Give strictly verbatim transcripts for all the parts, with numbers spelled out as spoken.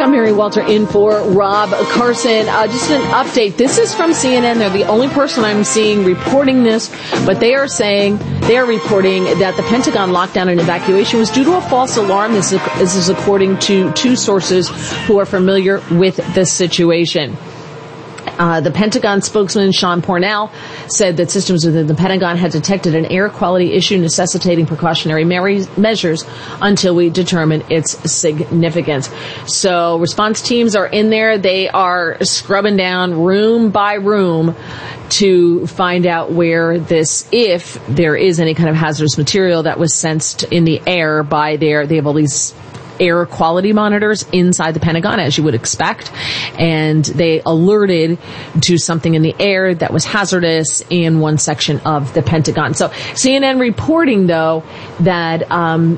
I'm Mary Walter in for Rob Carson. Uh, just an update. This is from C N N. They're the only person I'm seeing reporting this, but they are saying, they are reporting that the Pentagon lockdown and evacuation was due to a false alarm. This is, this is according to two sources who are familiar with the situation. Uh, the Pentagon spokesman, Sean Pornell, said that systems within the Pentagon had detected an air quality issue necessitating precautionary measures until we determine its significance. So response teams are in there. They are scrubbing down room by room to find out where this, if there is any kind of hazardous material that was sensed in the air by their, they have all these air quality monitors inside the Pentagon, as you would expect, and they alerted to something in the air that was hazardous in one section of the Pentagon. So C N N reporting, though, that um,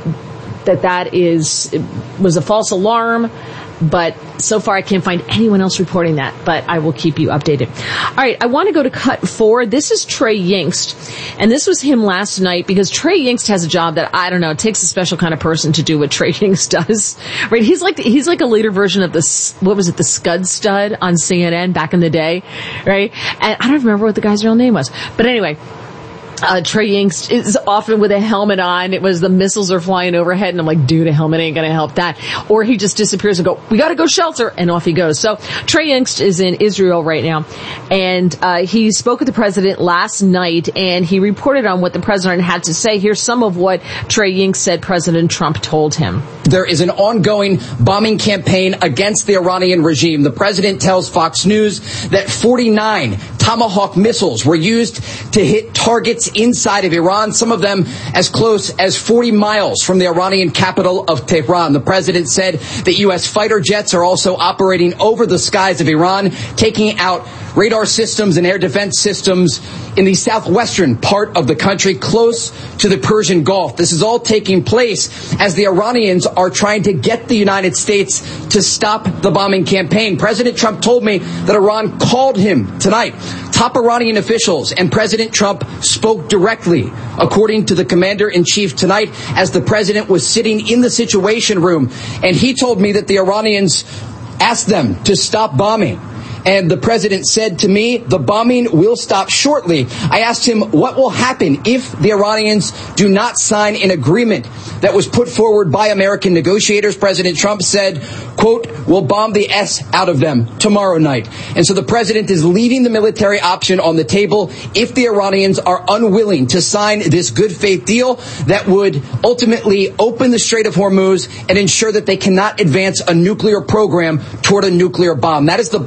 that that is was a false alarm, but so far I can't find anyone else reporting that, but I will keep you updated. All right, I want to go to cut four. This is Trey Yingst, and this was him last night because Trey Yingst has a job that, I don't know, it takes a special kind of person to do what Trey Yingst does, right? He's like, he's like a later version of the, what was it, the Scud Stud on C N N back in the day, right? And I don't remember what the guy's real name was, but anyway, Uh, Trey Yingst is often with a helmet on. It was the missiles are flying overhead, and I'm like, dude, a helmet ain't gonna help that. Or he just disappears and go, we gotta go shelter, and off he goes. So Trey Yingst is in Israel right now, and uh, he spoke with the president last night, and he reported on what the president had to say. Here's some of what Trey Yingst said President Trump told him. There is an ongoing bombing campaign against the Iranian regime. The president tells Fox News that forty-nine Tomahawk missiles were used to hit targets inside of Iran, some of them as close as forty miles from the Iranian capital of Tehran. The president said that U S fighter jets are also operating over the skies of Iran, taking out radar systems and air defense systems in the southwestern part of the country, close to the Persian Gulf. This is all taking place as the Iranians are trying to get the United States to stop the bombing campaign. President Trump told me that Iran called him tonight. Top Iranian officials and President Trump spoke directly, according to the commander-in-chief tonight, as the president was sitting in the Situation Room. And he told me that the Iranians asked them to stop bombing. And the president said to me, the bombing will stop shortly. I asked him what will happen if the Iranians do not sign an agreement that was put forward by American negotiators. President Trump said, quote, we'll bomb the S out of them tomorrow night. And so the president is leaving the military option on the table if the Iranians are unwilling to sign this good faith deal that would ultimately open the Strait of Hormuz and ensure that they cannot advance a nuclear program toward a nuclear bomb. That is the